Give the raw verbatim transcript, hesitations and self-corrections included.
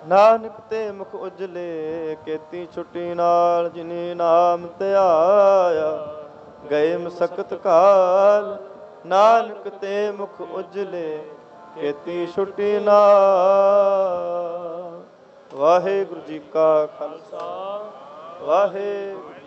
ਨਾਨਕ ਤੇ ਮੁਖ ਉਜਲੇ, ਕੀਤੀ ਛੁੱਟੀ ਨਾਲ ਜਿਨੀ ਨਾਮ ਧਿਆਇਆ। ਗਏ ਮਸਕਤ ਕਾਲ, ਨਾਨਕ ਤੇ ਮੁਖ ਉਜਲੇ, ਕੀਤੀ ਛੁੱਟੀ ਨਾਲ। ਵਾਹਿਗੁਰੂ ਜੀ ਕਾ ਖਾਲਸਾ, ਵਾਹਿਗੁਰੂ